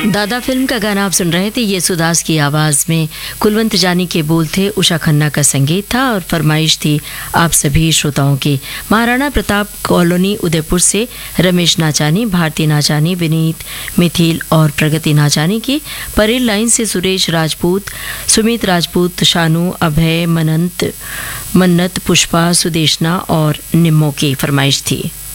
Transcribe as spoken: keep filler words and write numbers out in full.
दादा फिल्म का गाना आप सुन रहे थे। ये सुदास की आवाज़ में कुलवंत जानी के बोल थे, उषा खन्ना का संगीत था और फरमाइश थी आप सभी श्रोताओं की। महाराणा प्रताप कॉलोनी उदयपुर से रमेश नाचानी, भारती नाचानी, विनीत मिथिल और प्रगति नाचानी की। परेल लाइन से सुरेश राजपूत, सुमित राजपूत, शानू, अभय, मनंत, मन्नत, पुष्पा, सुदेशना और निम्मो की फरमाइश थी।